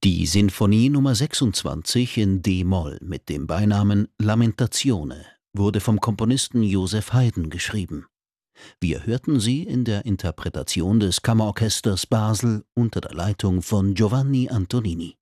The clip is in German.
Die Sinfonie Nummer 26 in d-Moll mit dem Beinamen Lamentazione wurde vom Komponisten Joseph Haydn geschrieben. Wir hörten sie in der Interpretation des Kammerorchesters Basel unter der Leitung von Giovanni Antonini.